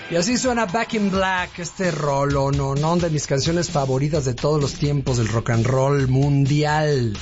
Y así suena Back in Black, este rolo, no, de mis canciones favoritas de todos los tiempos del rock and roll mundial.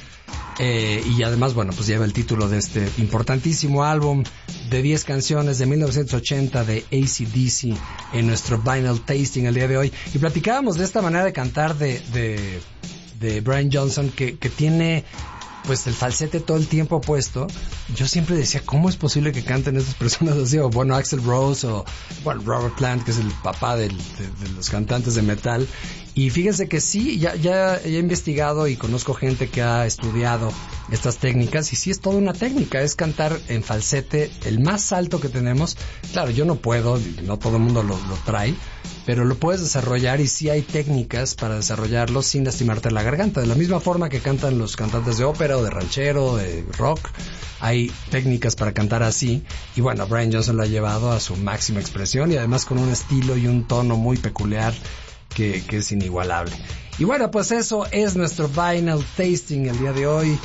Y además, bueno, pues lleva el título de este importantísimo álbum de 10 canciones de 1980 de AC/DC en nuestro Vinyl Tasting el día de hoy. Y platicábamos de esta manera de cantar de Brian Johnson que tiene pues el falsete todo el tiempo puesto. Yo siempre decía, ¿cómo es posible que canten estas personas así? O bueno, Axl Rose o bueno, Robert Plant, que es el papá de los cantantes de metal. Y fíjense que sí, ya he investigado y conozco gente que ha estudiado estas técnicas y sí es toda una técnica, es cantar en falsete el más alto que tenemos. Claro, yo no puedo, no todo el mundo lo trae, pero lo puedes desarrollar y sí hay técnicas para desarrollarlo sin lastimarte la garganta. De la misma forma que cantan los cantantes de ópera o de ranchero, de rock, hay técnicas para cantar así. Y bueno, Brian Johnson lo ha llevado a su máxima expresión y además con un estilo y un tono muy peculiar que es inigualable. Y bueno, pues eso es nuestro Vinyl Tasting el día de hoy.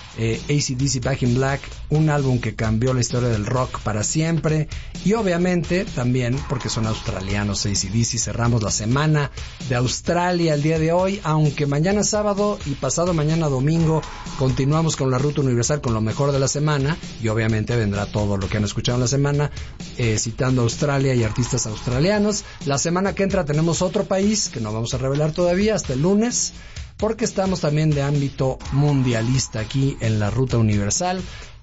AC/DC Back in Black, un álbum que cambió la historia del rock para siempre y obviamente también porque son australianos AC/DC. Cerramos la semana de Australia el día de hoy, aunque mañana sábado y pasado mañana domingo continuamos con la Ruta Universal con lo mejor de la semana y obviamente vendrá todo lo que han escuchado en la semana, citando a Australia y artistas australianos. La semana que entra tenemos otro país que no vamos a revelar todavía hasta el lunes, porque estamos también de ámbito mundialista aquí en la Ruta Universal.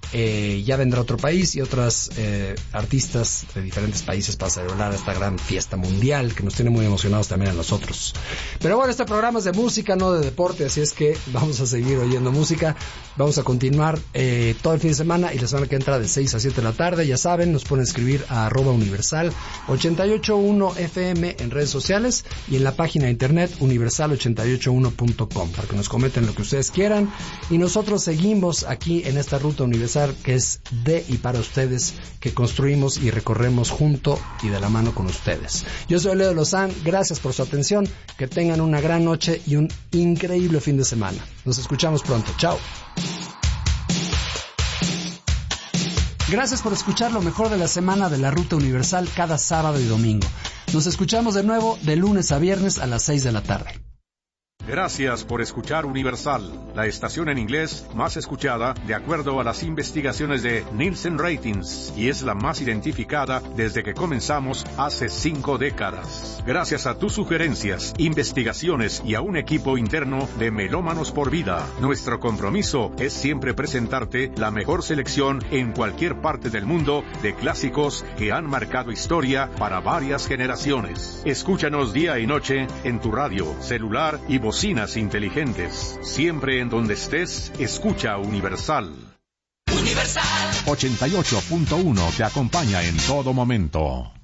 Ya vendrá otro país y otros artistas de diferentes países para celebrar esta gran fiesta mundial que nos tiene muy emocionados también a nosotros. Pero bueno, este programa es de música, no de deporte, así es que vamos a seguir oyendo música. Vamos a continuar todo el fin de semana y la semana que entra de 6 a 7 de la tarde. Ya saben, nos pueden escribir a @universal 881 FM en redes sociales y en la página de internet universal881.com para que nos comenten lo que ustedes quieran. Y nosotros seguimos aquí en esta Ruta Universal que es de y para ustedes, que construimos y recorremos junto y de la mano con ustedes. Yo soy Leo Lozán, gracias por su atención, que tengan una gran noche y un increíble fin de semana. Nos escuchamos pronto, chao. Gracias por escuchar lo mejor de la semana de la Ruta Universal cada sábado y domingo. Nos escuchamos de nuevo de lunes a viernes a las 6 de la tarde. Gracias por escuchar Universal, la estación en inglés más escuchada de acuerdo a las investigaciones de Nielsen Ratings y es la más identificada desde que comenzamos hace 5 décadas. Gracias a tus sugerencias, investigaciones y a un equipo interno de melómanos por vida, nuestro compromiso es siempre presentarte la mejor selección en cualquier parte del mundo de clásicos que han marcado historia para varias generaciones. Escúchanos día y noche en tu radio, celular y bocinas inteligentes. Siempre en donde estés, escucha Universal. Universal 88.1 te acompaña en todo momento.